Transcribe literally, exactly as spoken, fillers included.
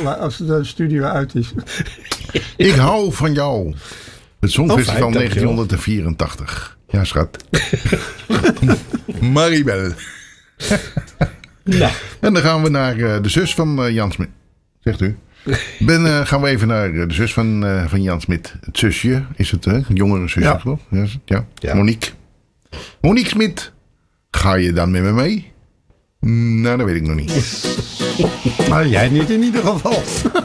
als de studio uit is. Ik hou van jou. Het Songfestival oh, negentien vierentachtig. Ja, schat. Maribel. Nou. En dan gaan we naar uh, de zus van uh, Jan Smit. Zegt u. Ben, uh, gaan we even naar uh, de zus van, uh, van Jan Smit. Het zusje is het, hè? Een jongere zusje, ja. toch? Ja, ja. Ja. Monique. Monique Smit. Ga je dan met me mee? Nou, dat weet ik nog niet. Maar jij niet in ieder geval.